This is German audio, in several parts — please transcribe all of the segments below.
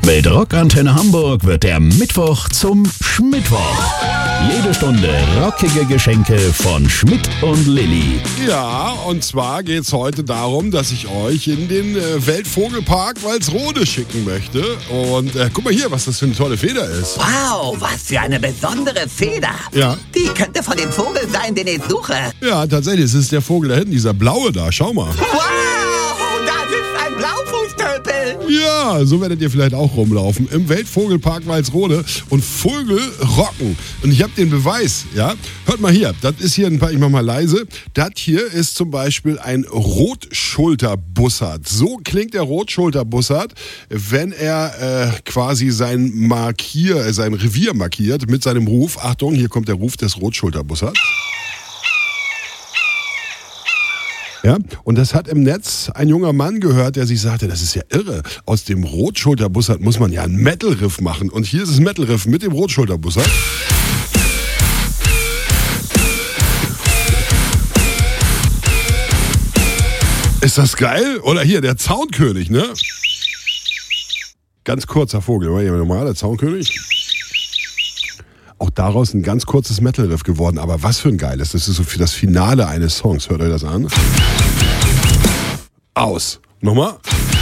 Mit Rockantenne Hamburg wird der Mittwoch zum Schmittwoch. Jede Stunde rockige Geschenke von Schmidt und Lilly. Ja, und zwar geht es heute darum, dass ich euch in den Weltvogelpark Walsrode schicken möchte. Und guck mal hier, was das für eine tolle Feder ist. Wow, was für eine besondere Feder. Ja. Die könnte von dem Vogel sein, den ich suche. Ja, tatsächlich, es ist der Vogel da hinten, dieser blaue da. Schau mal. Wow, das ist ein Blaufußtölpel. Ja, so werdet ihr vielleicht auch rumlaufen im Weltvogelpark Walsrode und Vögel rocken. Und ich habe den Beweis, ja. Hört mal hier, das ist hier ich mach mal leise. Das hier ist zum Beispiel ein Rotschulterbussard. So klingt der Rotschulterbussard, wenn er quasi sein Revier markiert mit seinem Ruf. Achtung, hier kommt der Ruf des Rotschulterbussards. Ja, und das hat im Netz ein junger Mann gehört, der sich sagte, das ist ja irre. Aus dem Rotschulterbussard muss man ja einen Metal-Riff machen. Und hier ist das Metal-Riff mit dem Rotschulterbussard. Ist das geil? Oder hier, der Zaunkönig, ne? Ganz kurzer Vogel, war hier normal, der Zaunkönig. Auch daraus ein ganz kurzes Metal-Riff geworden. Aber was für ein geiles. Das ist so für das Finale eines Songs. Hört euch das an. Aus. Nochmal.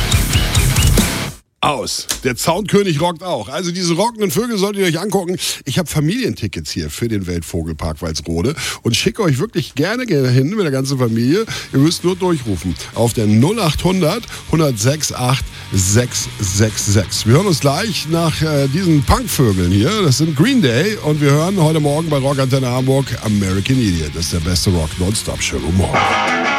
Aus. Der Zaunkönig rockt auch. Also diese rockenden Vögel solltet ihr euch angucken. Ich habe Familientickets hier für den Weltvogelpark Walsrode und schicke euch wirklich gerne hin mit der ganzen Familie. Ihr müsst nur durchrufen auf der 0800 106 8666. Wir hören uns gleich nach diesen Punkvögeln hier. Das sind Green Day und wir hören heute Morgen bei Rockantenne Hamburg American Idiot. Das ist der beste Rock-Nonstop-Show. Guten Morgen.